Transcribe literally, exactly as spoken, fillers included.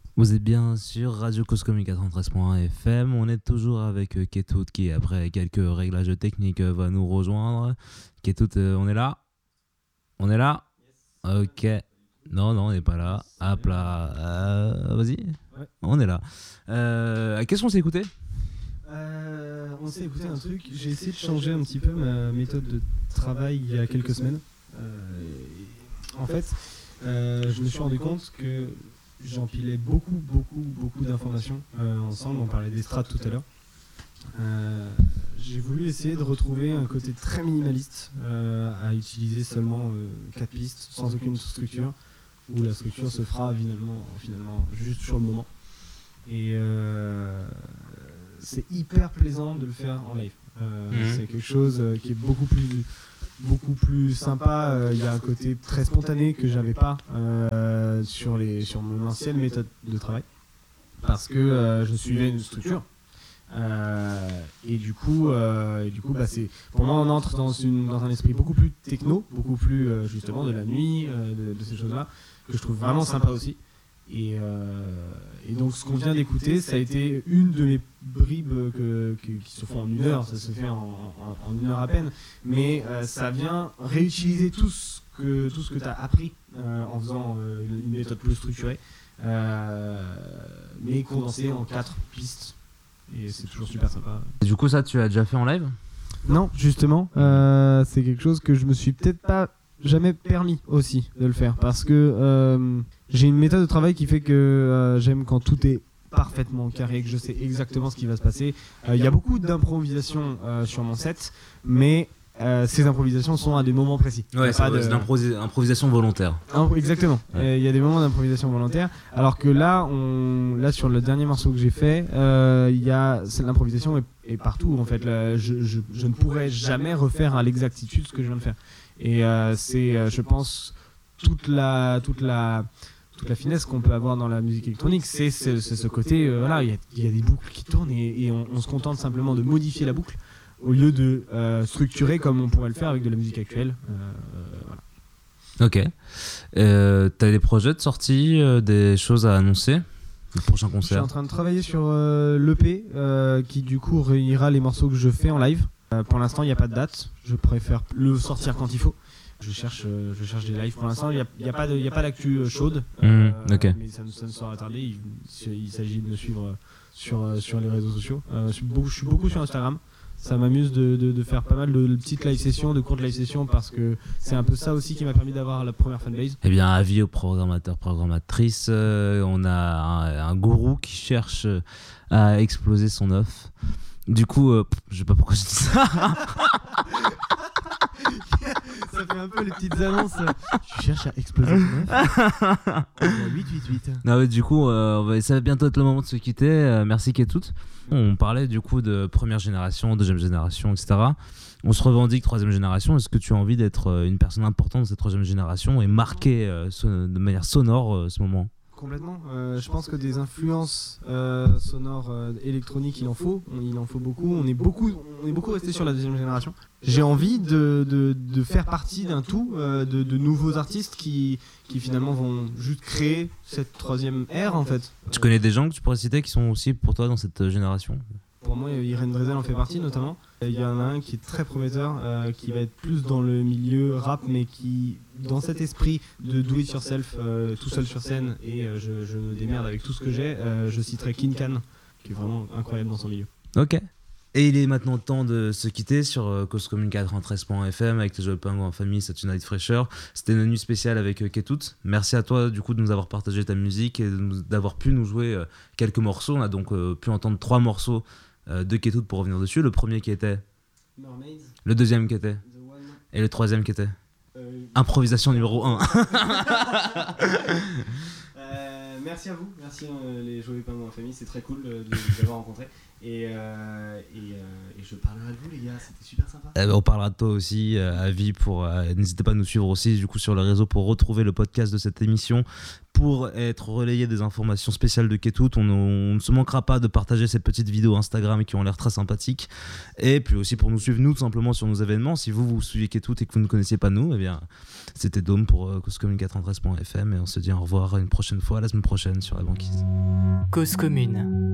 Vous êtes bien sur Radio Cause Commune quatre-vingt-treize point un F M. On est toujours avec euh, Ketout qui, après quelques réglages techniques, euh, va nous rejoindre. Ketout, euh, on est là On est là yes. Ok. Non, non, on n'est pas là. Hop là. Euh, vas-y. Ouais. On est là. Euh, qu'est-ce qu'on s'est écouté euh, On s'est écouté un truc. J'ai essayé de changer un petit peu ma méthode de travail il y a quelques semaines. Euh, en fait, euh, je me suis rendu compte que j'empilais beaucoup, beaucoup, beaucoup d'informations euh, ensemble. On parlait des strates tout à l'heure. Euh, j'ai voulu essayer de retrouver un côté très minimaliste euh, à utiliser seulement euh, quatre pistes sans aucune structure, où la structure se fera finalement, finalement juste sur le moment. Et euh, c'est hyper plaisant de le faire en live. Euh, mmh. C'est quelque chose qui est beaucoup plus beaucoup plus sympa. Il euh, y a un côté très spontané que j'avais pas euh, sur les sur mon ancienne méthode de travail, parce que euh, je suivais une structure. Euh, et du coup, euh, et du coup, bah c'est pour moi on entre dans une dans un esprit beaucoup plus techno, beaucoup plus euh, justement de la nuit, euh, de, de ces choses-là que je trouve vraiment sympa aussi. Et, euh, et donc ce qu'on vient d'écouter, ça a été une de mes bribes que, que, qui se font en une heure, ça se fait en, en, en une heure à peine, mais euh, ça vient réutiliser tout ce que, tout ce que tu as appris euh, en faisant euh, une méthode plus structurée, euh, mais condensée en quatre pistes, et c'est toujours super sympa. Et du coup ça tu as déjà fait en live ? Non, justement, euh, c'est quelque chose que je me suis peut-être pas jamais permis aussi de le faire, parce que euh, j'ai une méthode de travail qui fait que euh, j'aime quand tout est parfaitement carré, que je sais exactement ce qui va se passer. Il euh, y a beaucoup d'improvisation euh, sur mon set, mais euh, ces improvisations sont à des moments précis. Ouais, c'est de... l'improvisation volontaire. Exactement. Il ouais. y a des moments d'improvisation volontaire, alors que là, on... là sur le dernier morceau que j'ai fait, euh, y a... l'improvisation est... est partout. En fait, là, je, je, je ne pourrais jamais refaire à l'exactitude ce que je viens de faire. Et euh, c'est, euh, je pense, toute la, toute la, toute la finesse qu'on peut avoir dans la musique électronique, c'est, c'est, c'est ce côté, euh, voilà, il y, y a des boucles qui tournent et, et on, on se contente simplement de modifier la boucle au lieu de euh, structurer comme on pourrait le faire avec de la musique actuelle. Euh, voilà. Ok. Euh, t'as des projets de sortie, euh, des choses à annoncer ? Le prochain concert ? Je suis en train de travailler sur euh, l'E P euh, qui du coup réunira les morceaux que je fais en live. Euh, pour l'instant, il n'y a pas de date. Je préfère le sortir quand il faut. Je cherche, euh, je cherche des lives. Pour l'instant, il n'y a, y a pas de, y a pas d'actu euh, chaude. Euh, mmh, okay. Mais ça, ça ne sera tardé. Il, il s'agit de me suivre sur, euh, sur les réseaux sociaux. Euh, je, suis beaucoup, je suis beaucoup sur Instagram. Ça m'amuse de, de, de faire pas mal de, de petites live sessions, de courtes live sessions, parce que c'est un peu ça aussi qui m'a permis d'avoir la première fanbase. Eh bien, avis aux programmateurs, programmatrices, euh, on a un, un gourou qui cherche à exploser son œuf. Du coup, euh, je sais pas pourquoi je dis ça. Ça fait un peu les petites annonces. Tu cherches à exploser ton œuf. huit huit huit. Non, mais du coup, euh, va, ça va bientôt être le moment de se quitter. Euh, merci Ketout. On parlait du coup de première génération, deuxième génération, et cetera. On se revendique troisième génération. Est-ce que tu as envie d'être une personne importante de cette troisième génération et marquer euh, son, de manière sonore euh, ce moment ? Complètement. Euh, je pense que des influences euh, sonores euh, électroniques, il en faut. Il en faut beaucoup. On est beaucoup, on est beaucoup resté sur la deuxième génération. J'ai envie de, de, de faire partie d'un tout, euh, de, de nouveaux artistes qui, qui finalement vont juste créer cette troisième ère en fait. Tu connais des gens que tu pourrais citer qui sont aussi pour toi dans cette génération ? Pour moi, Irène Drezel en fait partie notamment. Il y en a un qui est très prometteur, euh, qui va être plus dans le milieu rap, mais qui, dans cet esprit de do it yourself, euh, tout seul sur scène, et euh, je, je me démerde avec tout ce que j'ai, euh, je citerai Kinkan, qui est vraiment incroyable dans son milieu. Ok. Et il est maintenant temps de se quitter sur euh, Cause Commune quatre-vingt-treize point F M avec les Joyeux Pingouins en famille, c'est une night fraîcheur. C'était une nuit spéciale avec euh, Ketout. Merci à toi du coup de nous avoir partagé ta musique et de nous, d'avoir pu nous jouer euh, quelques morceaux. On a donc euh, pu entendre trois morceaux euh, de Ketout pour revenir dessus. Le premier qui était Mermaids. Le deuxième qui était Et le troisième qui était euh... Improvisation numéro un. euh, Merci à vous, merci euh, les Joyeux Pingouins en famille, c'est très cool euh, de vous avoir rencontrés. Et, euh, et, euh, et je parlerai de vous les gars, c'était super sympa. Euh, on parlera de toi aussi euh, à vie pour, euh, n'hésitez pas à nous suivre aussi du coup sur les réseaux pour retrouver le podcast de cette émission. pour être relayé des informations spéciales de Ketout. On, on ne se manquera pas de partager ces petites vidéos Instagram qui ont l'air très sympathiques. Et puis aussi pour nous suivre, nous, tout simplement, sur nos événements. Si vous, vous suivez Ketout et que vous ne connaissiez pas nous, eh bien, c'était Dôme pour euh, Cause Commune quatre-vingt-treize point F M. Et on se dit au revoir une prochaine fois, la semaine prochaine sur la banquise. Cause Commune.